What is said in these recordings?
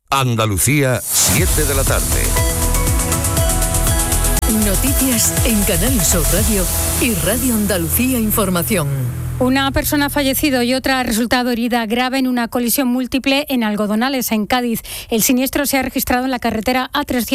Andalucía, 7 de la tarde. Noticias en Canal Sur Radio y Radio Andalucía Información. Una persona ha fallecido y otra ha resultado herida grave en una colisión múltiple en Algodonales, en Cádiz. El siniestro se ha registrado en la carretera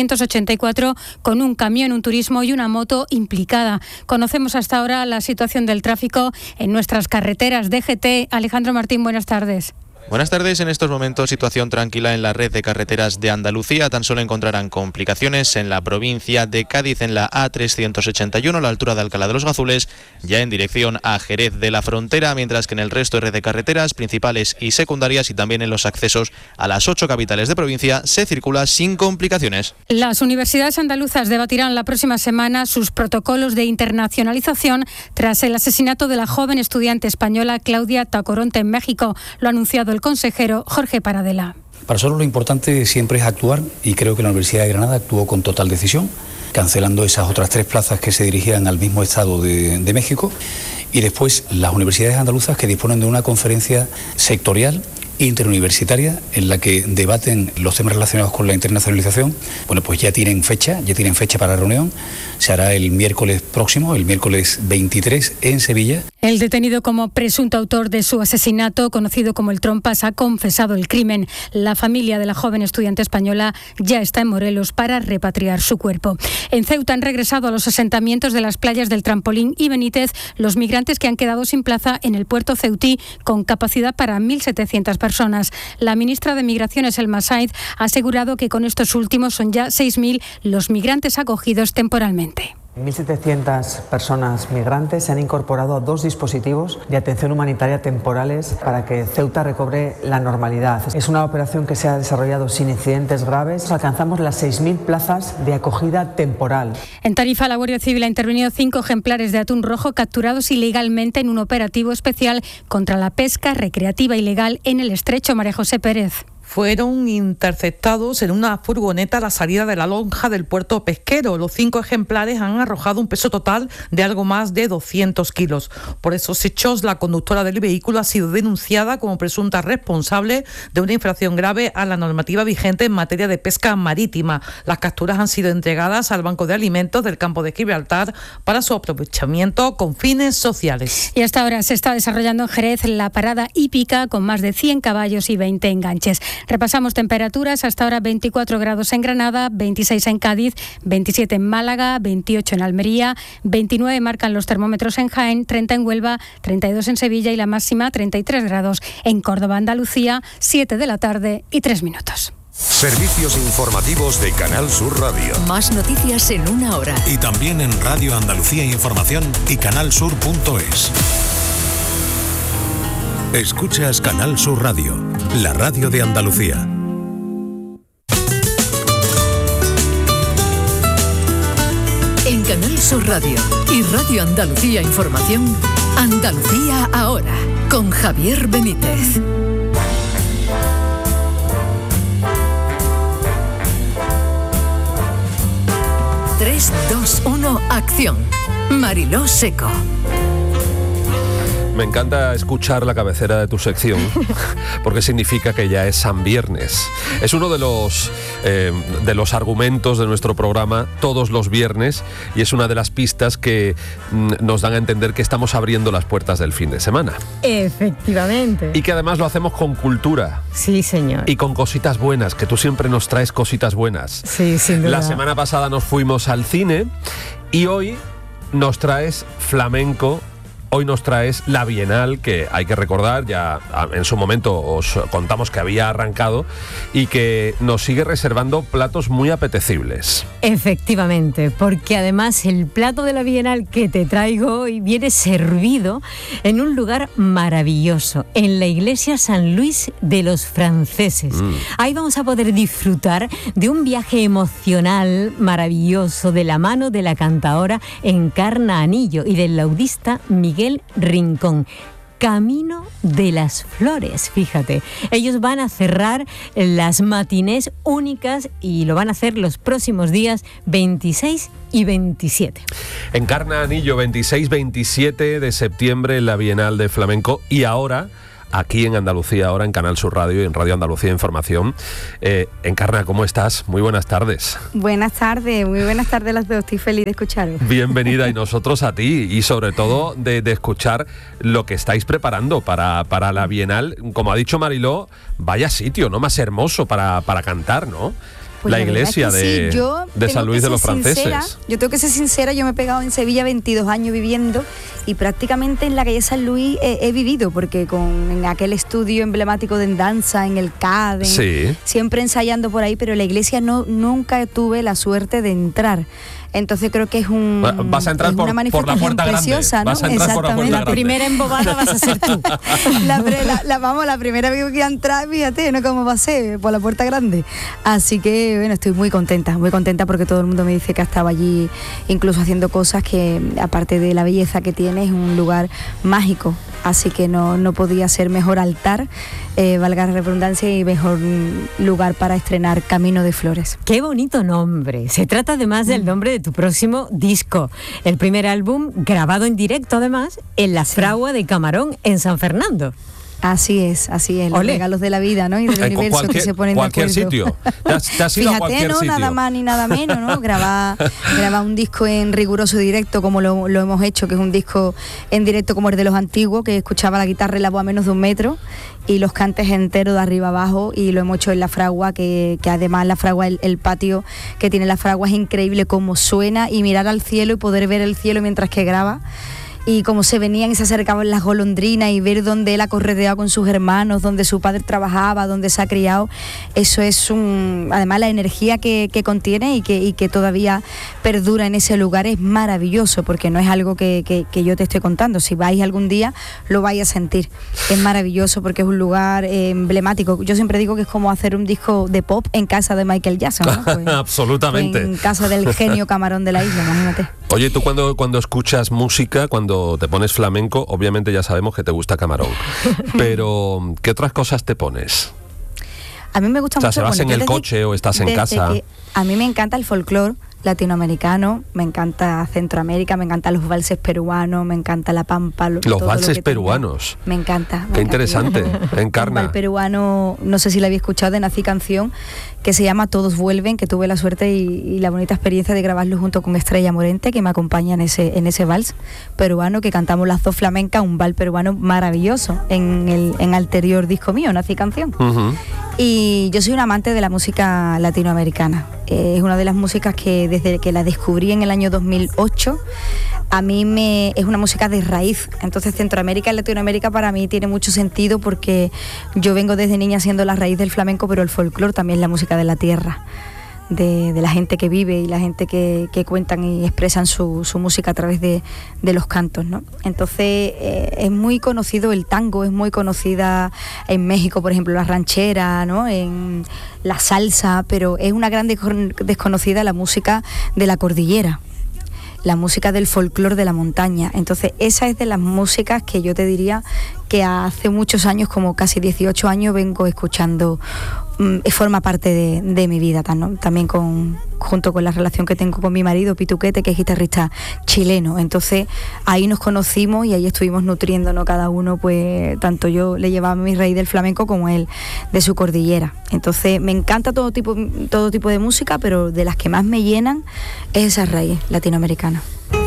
A384 con un camión, un turismo y una moto implicada. Conocemos hasta ahora la situación del tráfico en nuestras carreteras. DGT, Alejandro Martín, buenas tardes. Buenas tardes. En estos momentos, situación tranquila en la red de carreteras de Andalucía. Tan solo encontrarán complicaciones en la provincia de Cádiz, en la A381, a la altura de Alcalá de los Gazules, ya en dirección a Jerez de la Frontera, mientras que en el resto de red de carreteras principales y secundarias y también en los accesos a las 8 capitales de provincia se circula sin complicaciones. Las universidades andaluzas debatirán la próxima semana sus protocolos de internacionalización tras el asesinato de la joven estudiante española Claudia Tacoronte en México. Lo ha anunciado el consejero Jorge Paradela. Para nosotros lo importante siempre es actuar y creo que la Universidad de Granada actuó con total decisión, cancelando esas otras 3 plazas que se dirigían al mismo estado de México, y después las universidades andaluzas que disponen de una conferencia sectorial interuniversitaria en la que debaten los temas relacionados con la internacionalización. Bueno, pues ya tienen fecha para la reunión. Se hará el miércoles próximo, el miércoles 23 en Sevilla. El detenido como presunto autor de su asesinato, conocido como el Trompas, ha confesado el crimen. La familia de la joven estudiante española ya está en Morelos para repatriar su cuerpo. En Ceuta han regresado a los asentamientos de las playas del Trampolín y Benítez los migrantes que han quedado sin plaza en el puerto ceutí, con capacidad para 1.700 personas. La ministra de Migraciones, Elma Sainz, ha asegurado que con estos últimos son ya 6.000 los migrantes acogidos temporalmente. 1.700 personas migrantes se han incorporado a 2 dispositivos de atención humanitaria temporales para que Ceuta recobre la normalidad. Es una operación que se ha desarrollado sin incidentes graves. Alcanzamos las 6.000 plazas de acogida temporal. En Tarifa, la Guardia Civil ha intervenido 5 ejemplares de atún rojo capturados ilegalmente en un operativo especial contra la pesca recreativa ilegal en el estrecho. María José Pérez. Fueron interceptados en una furgoneta a la salida de la lonja del puerto pesquero. Los 5 ejemplares han arrojado un peso total de algo más de 200 kilos. Por esos hechos, la conductora del vehículo ha sido denunciada como presunta responsable de una infracción grave a la normativa vigente en materia de pesca marítima. Las capturas han sido entregadas al Banco de Alimentos del Campo de Gibraltar para su aprovechamiento con fines sociales. Y hasta ahora se está desarrollando en Jerez la parada hípica con más de 100 caballos y 20 enganches. Repasamos temperaturas. Hasta ahora 24 grados en Granada, 26 en Cádiz, 27 en Málaga, 28 en Almería, 29 marcan los termómetros en Jaén, 30 en Huelva, 32 en Sevilla y la máxima 33 grados en Córdoba, Andalucía, 7 de la tarde y 3 minutos. Servicios informativos de Canal Sur Radio. Más noticias en una hora. Y también en Radio Andalucía Información y canalsur.es. Escuchas Canal Sur Radio, la radio de Andalucía. En Canal Sur Radio y Radio Andalucía Información, Andalucía ahora, con Javier Benítez. Tres, 2, 1, acción. Mariló Seco. Me encanta escuchar la cabecera de tu sección porque significa que ya es San Viernes. Es uno de los argumentos de nuestro programa todos los viernes y es una de las pistas que nos dan a entender que estamos abriendo las puertas del fin de semana. Efectivamente. Y que además lo hacemos con cultura. Sí, señor. Y con cositas buenas, que tú siempre nos traes cositas buenas. Sí, sin duda. La semana pasada nos fuimos al cine y hoy nos traes flamenco. Hoy nos traes la Bienal, que hay que recordar, ya en su momento os contamos que había arrancado y que nos sigue reservando platos muy apetecibles. Efectivamente, porque además el plato de la Bienal que te traigo hoy viene servido en un lugar maravilloso, en la iglesia San Luis de los Franceses. Ahí vamos a poder disfrutar de un viaje emocional maravilloso de la mano de la cantaora Encarna Anillo y del laudista Miguel Rincón. Camino de las Flores, fíjate. Ellos van a cerrar las matinés únicas y lo van a hacer los próximos días 26 y 27. Encarna Anillo, 26-27 de septiembre en la Bienal de Flamenco. Y ahora aquí en Andalucía Ahora, en Canal Sur Radio y en Radio Andalucía Información. Encarna, ¿cómo estás? Muy buenas tardes. Buenas tardes, muy buenas tardes las dos, estoy feliz de escucharos. Bienvenida, y nosotros a ti, y sobre todo de escuchar lo que estáis preparando para la Bienal. Como ha dicho Mariló, vaya sitio, ¿no? Más hermoso para cantar, ¿no? Pues la iglesia de San Luis de los Franceses. Yo tengo que ser sincera, yo me he pegado en Sevilla 22 años viviendo y prácticamente en la calle San Luis he vivido, porque en aquel estudio emblemático de danza, en el CAD, siempre ensayando por ahí, pero en la iglesia nunca tuve la suerte de entrar. Entonces creo que es vas a entrar una manifestación por la puerta preciosa, grande. ¿no? Vas a entrar por la puerta grande. La primera embobada vas a ser tú. la primera vez que voy a entrar, fíjate, ¿no? Cómo va a ser, por la puerta grande. Así que, bueno, estoy muy contenta porque todo el mundo me dice que ha estado allí, incluso haciendo cosas que, aparte de la belleza que tiene, es un lugar mágico. Así que no podía ser mejor altar, valga la redundancia, y mejor lugar para estrenar Camino de Flores. ¡Qué bonito nombre! Se trata además del nombre de tu próximo disco. El primer álbum grabado en directo, además, en la Fragua de Camarón, en San Fernando. Así es, los regalos de la vida, ¿no? Y del universo que se ponen de acuerdo. Cualquier sitio. ¿Te has ido a cualquier sitio? Nada más ni nada menos, ¿no? Grabar un disco en riguroso directo, como lo hemos hecho, que es un disco en directo como el de los antiguos, que escuchaba la guitarra y la voz a menos de 1 metro, y los cantes enteros de arriba abajo, y lo hemos hecho en la Fragua, que además la Fragua, el patio que tiene la Fragua es increíble cómo suena, y mirar al cielo y poder ver el cielo mientras que graba. Y cómo se venían y se acercaban las golondrinas, y ver dónde él ha correteado con sus hermanos, donde su padre trabajaba, donde se ha criado. Eso es además la energía que contiene y que todavía perdura en ese lugar es maravilloso, porque no es algo que yo te estoy contando. Si vais algún día lo vais a sentir. Es maravilloso porque es un lugar emblemático. Yo siempre digo que es como hacer un disco de pop en casa de Michael Jackson, ¿no? Pues, absolutamente. En casa del genio Camarón de la isla, imagínate. Oye, tú cuando escuchas música, cuando te pones flamenco, obviamente ya sabemos que te gusta Camarón, pero ¿qué otras cosas te pones? A mí me gusta mucho. O sea, ¿se vas en el coche o estás en casa? A mí me encanta el folclore latinoamericano, me encanta Centroamérica, me encantan los valses peruanos, me encanta la pampa. Los valses peruanos. Me encanta. Qué interesante, Encarna. Un val peruano, no sé si la había escuchado, de Nací Canción, que se llama Todos Vuelven, que tuve la suerte y la bonita experiencia de grabarlo junto con Estrella Morente, que me acompaña en ese vals peruano, que cantamos las dos flamencas, un vals peruano maravilloso en el anterior disco mío, Nací Canción. Y yo soy una amante de la música latinoamericana. Es una de las músicas que desde que la descubrí en el año 2008, a mí es una música de raíz. Entonces Centroamérica y Latinoamérica para mí tiene mucho sentido, porque yo vengo desde niña siendo la raíz del flamenco, pero el folclore también es la música de la tierra, de la gente que vive y la gente que cuentan y expresan su música a través de los cantos, ¿no? Entonces es muy conocido el tango, es muy conocida en México, por ejemplo, la ranchera, ¿no? En la salsa, pero es una gran desconocida la música de la cordillera, la música del folclore de la montaña. Entonces esa es de las músicas que yo te diría que hace muchos años, como casi 18 años, vengo escuchando, forma parte de mi vida, ¿no? También junto con la relación que tengo con mi marido Pituquete, que es guitarrista chileno. Entonces ahí nos conocimos y ahí estuvimos nutriéndonos cada uno, pues tanto yo le llevaba mi raíz del flamenco como él de su cordillera. Entonces me encanta todo tipo de música, pero de las que más me llenan es esa raíz latinoamericana.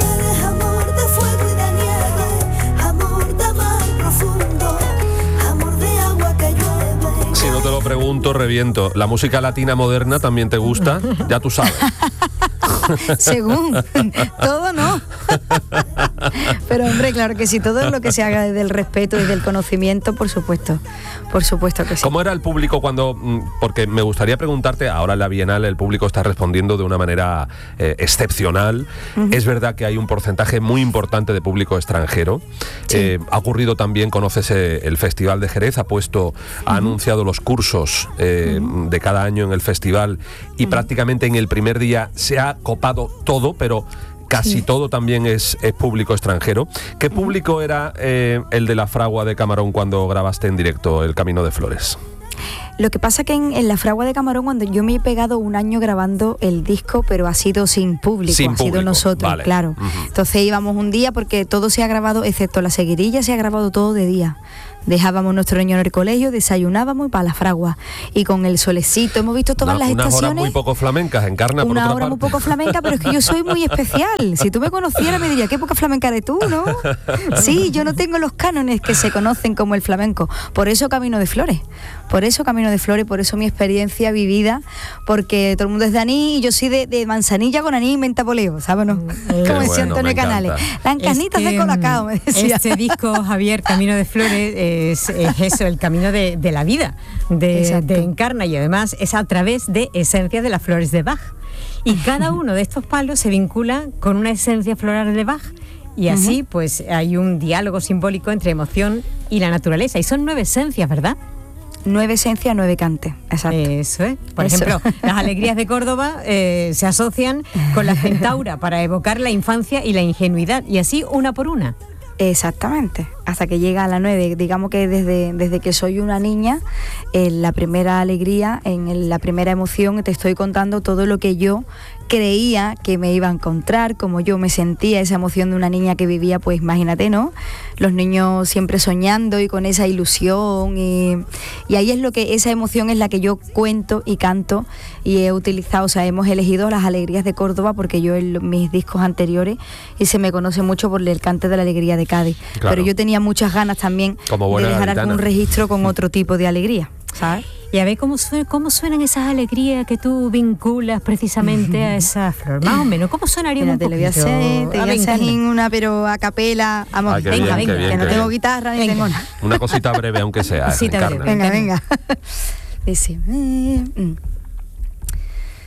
No te lo pregunto, reviento. ¿La música latina moderna también te gusta? Ya tú sabes. Según, todo no. Pero hombre, claro que sí, todo lo que se haga desde el respeto y del conocimiento, por supuesto que sí. ¿Cómo era el público cuando, porque me gustaría preguntarte, ahora en la Bienal el público está respondiendo de una manera excepcional, es verdad que hay un porcentaje muy importante de público extranjero, ha ocurrido también, conoces el Festival de Jerez, ha anunciado los cursos de cada año en el festival y prácticamente en el primer día se ha copado todo, pero casi todo también es público extranjero. ¿Qué público era el de la Fragua de Camarón cuando grabaste en directo El Camino de Flores? Lo que pasa que en la Fragua de Camarón, cuando yo me he pegado 1 año grabando el disco, pero ha sido sin público, sido nosotros, vale. Claro. Entonces íbamos un día, porque todo se ha grabado, excepto la seguirilla, se ha grabado todo de día. Dejábamos nuestro niño en el colegio, desayunábamos y para la fragua. Y con el solecito, hemos visto todas las estaciones. Unas horas muy poco flamencas, Encarna, por otra parte. Una hora muy poco flamenca, pero es que yo soy muy especial. Si tú me conocieras me dirías, qué poca flamenca eres tú, ¿no? Sí, yo no tengo los cánones que se conocen como el flamenco. Por eso Camino de Flores. Por eso mi experiencia vivida, porque todo el mundo es de anís y yo soy de manzanilla con anís y menta poleo, ¿sabes? ¿No? Como decía Antonio Canales. Las canitas de Colacao, me decía. Este disco, Javier, Camino de Flores, es eso, el camino de la vida, de Encarna, y además es a través de esencias de las flores de Bach. Y cada uno de estos palos se vincula con una esencia floral de Bach. Y así, pues, hay un diálogo simbólico entre emoción y la naturaleza. Y son 9 esencias, ¿verdad? 9 esencias, 9 cantes, exacto. Eso es. Por ejemplo, las alegrías de Córdoba se asocian con la centaura para evocar la infancia y la ingenuidad, y así una por una. Exactamente, hasta que llega a la 9. Digamos que desde que soy una niña, en la primera alegría, en la primera emoción, te estoy contando todo lo que yo creía que me iba a encontrar, como yo me sentía, esa emoción de una niña que vivía, pues imagínate, ¿no? Los niños siempre soñando y con esa ilusión, y ahí es esa emoción es la que yo cuento y canto, y he utilizado, o sea, hemos elegido las alegrías de Córdoba porque yo en mis discos anteriores, y se me conoce mucho por el cante de la alegría de Cádiz, claro. Pero yo tenía muchas ganas también de dejar algún registro con otro tipo de alegría, ¿sabes? Y a ver cómo suenan esas alegrías que tú vinculas precisamente a esa flor. Más o menos, ¿cómo sonaría un poquito? Te voy a hacer una, pero a capela. Vamos, venga, que no tengo guitarra ni tengo nada. Una cosita breve, aunque sea. Venga. Dice...